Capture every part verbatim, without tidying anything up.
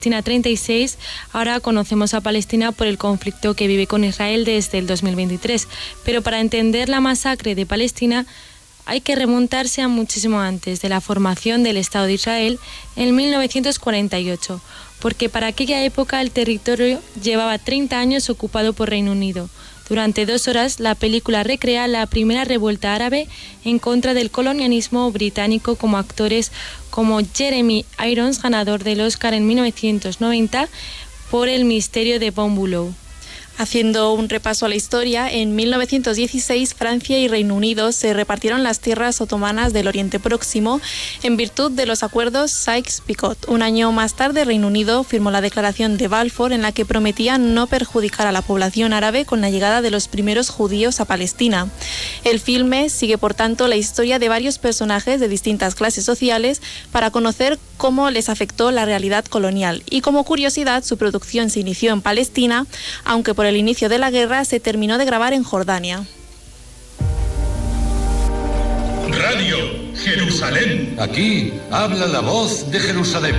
Palestina treinta y seis, ahora conocemos a Palestina por el conflicto que vive con Israel desde el dos mil veintitrés. Pero para entender la masacre de Palestina hay que remontarse a muchísimo antes de la formación del Estado de Israel en mil novecientos cuarenta y ocho, porque para aquella época el territorio llevaba treinta años ocupado por Reino Unido. Durante dos horas, la película recrea la primera revuelta árabe en contra del colonialismo británico, como actores como Jeremy Irons, ganador del Oscar en mil novecientos noventa por El misterio de Bumblebee. Haciendo un repaso a la historia, en mil novecientos dieciséis Francia y Reino Unido se repartieron las tierras otomanas del Oriente Próximo en virtud de los acuerdos Sykes-Picot. Un año más tarde, Reino Unido firmó la declaración de Balfour, en la que prometía no perjudicar a la población árabe con la llegada de los primeros judíos a Palestina. El filme sigue, por tanto, la historia de varios personajes de distintas clases sociales para conocer cómo les afectó la realidad colonial. Y como curiosidad, su producción se inició en Palestina, aunque por el inicio de la guerra se terminó de grabar en Jordania. Radio Jerusalén. Aquí habla la voz de Jerusalén.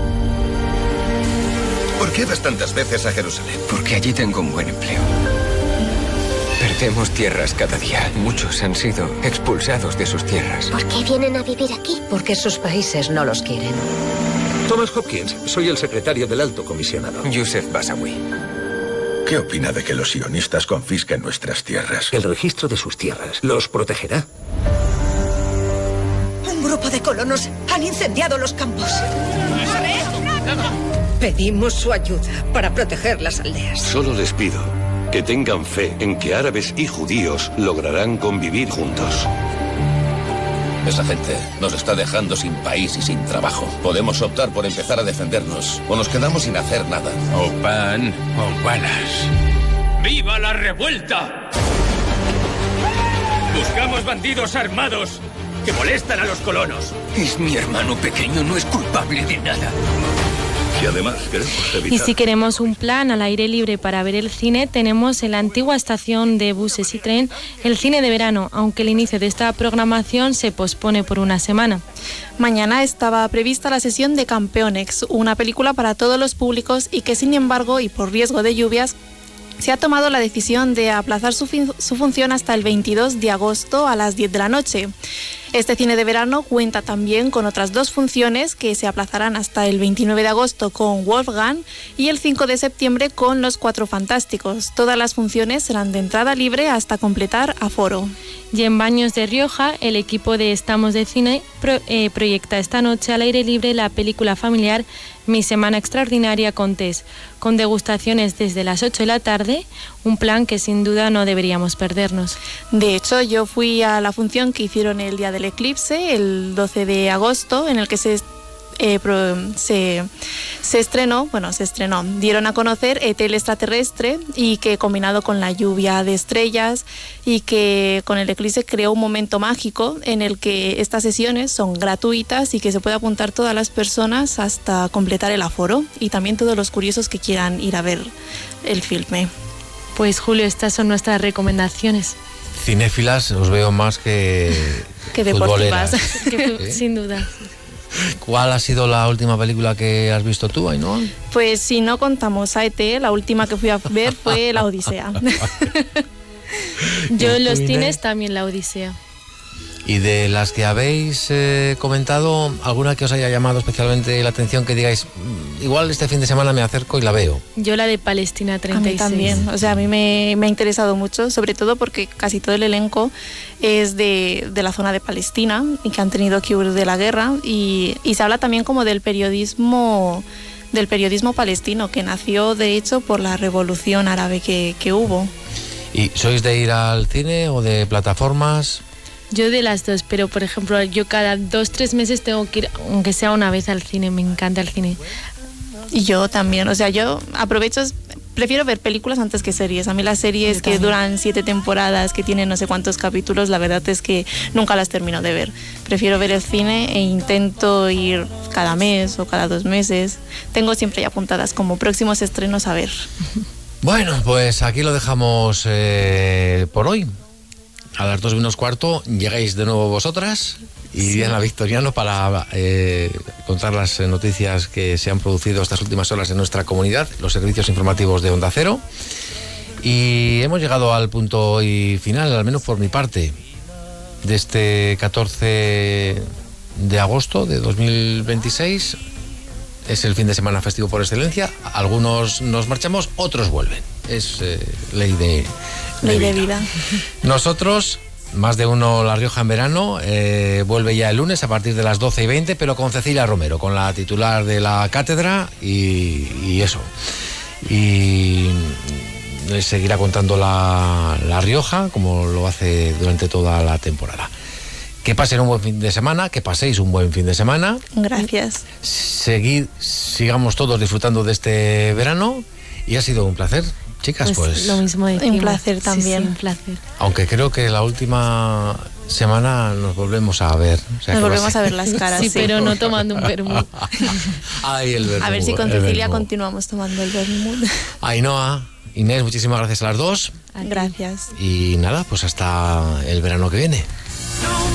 ¿Por qué vas tantas veces a Jerusalén? Porque allí tengo un buen empleo. Perdemos tierras cada día. Muchos han sido expulsados de sus tierras. ¿Por qué vienen a vivir aquí? Porque sus países no los quieren. Thomas Hopkins, soy el secretario del Alto Comisionado. Yusef Basawi. ¿Qué opina de que los sionistas confisquen nuestras tierras? El registro de sus tierras los protegerá. Un grupo de colonos han incendiado los campos. Pedimos su ayuda para proteger las aldeas. Solo les pido que tengan fe en que árabes y judíos lograrán convivir juntos. Esa gente nos está dejando sin país y sin trabajo. Podemos optar por empezar a defendernos o nos quedamos sin hacer nada. O pan o balas. ¡Viva la revuelta! Buscamos bandidos armados que molestan a los colonos. Es mi hermano pequeño, no es culpable de nada. Y además queremos evitar... Y si queremos un plan al aire libre para ver el cine, tenemos en la antigua estación de buses y tren el cine de verano, aunque el inicio de esta programación se pospone por una semana. Mañana estaba prevista la sesión de Campeonex, una película para todos los públicos y que, sin embargo, y por riesgo de lluvias, se ha tomado la decisión de aplazar su, fin- su función hasta el veintidós de agosto a las diez de la noche. Este cine de verano cuenta también con otras dos funciones que se aplazarán hasta el veintinueve de agosto con Wolfgang y el cinco de septiembre con Los Cuatro Fantásticos. Todas las funciones serán de entrada libre hasta completar aforo. Y en Baños de Rioja, el equipo de Estamos de Cine pro, eh, proyecta esta noche al aire libre la película familiar Mi Semana Extraordinaria con Tess, con degustaciones desde las ocho de la tarde, un plan que sin duda no deberíamos perdernos. De hecho, yo fui a la función que hicieron el día del eclipse, el doce de agosto, en el que se... Eh, pro, se, se estrenó, bueno, se estrenó, dieron a conocer E T el extraterrestre, y que combinado con la lluvia de estrellas y que con el eclipse creó un momento mágico en el que estas sesiones son gratuitas y que se puede apuntar todas las personas hasta completar el aforo, y también todos los curiosos que quieran ir a ver el filme. Pues Julio, estas son nuestras recomendaciones. Cinéfilas os veo más que que deportivas, que, ¿eh? Sin duda. ¿Cuál ha sido la última película que has visto tú, Ainhoa? Pues si no contamos a E T, la última que fui a ver fue La Odisea. Yo en los cines también La Odisea. Y de las que habéis eh, comentado, ¿alguna que os haya llamado especialmente la atención, que digáis, igual este fin de semana me acerco y la veo? Yo la de Palestina treinta y seis. A mí también, o sea, a mí me, me ha interesado mucho, sobre todo porque casi todo el elenco es de, de la zona de Palestina y que han tenido que huir de la guerra, y, y se habla también como del periodismo del periodismo palestino, que nació de hecho por la revolución árabe que, que hubo. ¿Y sois de ir al cine o de plataformas? Yo de las dos, pero por ejemplo, yo cada dos, tres meses tengo que ir, aunque sea una vez al cine, me encanta el cine. Y yo también, o sea, yo aprovecho, prefiero ver películas antes que series. A mí las series que duran siete temporadas, que tienen no sé cuántos capítulos, la verdad es que nunca las termino de ver. Prefiero ver el cine e intento ir cada mes o cada dos meses. Tengo siempre ya apuntadas como próximos estrenos a ver. Bueno, pues aquí lo dejamos eh, por hoy. A las dos menos cuarto llegáis de nuevo vosotras y sí. Diana Victoriano para eh, contar las noticias que se han producido estas últimas horas en nuestra comunidad, los servicios informativos de Onda Cero. Y hemos llegado al punto hoy final, al menos por mi parte, de este catorce de agosto de dos mil veintiséis. Es el fin de semana festivo por excelencia. Algunos nos marchamos, otros vuelven. Es eh, ley de, ley de, de vida. vida. Nosotros, más de uno La Rioja en verano, eh, vuelve ya el lunes a partir de las doce y veinte, pero con Cecilia Romero, con la titular de la cátedra y, y eso. Y les seguirá contando la, la Rioja, como lo hace durante toda la temporada. Que pasen un buen fin de semana, que paséis un buen fin de semana. Gracias. Seguid, sigamos todos disfrutando de este verano y ha sido un placer, chicas. Pues, pues lo mismo decimos. Un placer también. Sí, sí, un placer. Aunque creo que la última semana nos volvemos a ver. O sea, nos volvemos a, a ver las caras. Sí, sí, pero no tomando un vermut. Ay, el vermut. A ver si con Cecilia continuamos tomando el vermut. Ainhoa, Inés, muchísimas gracias a las dos. Gracias. Y nada, pues hasta el verano que viene.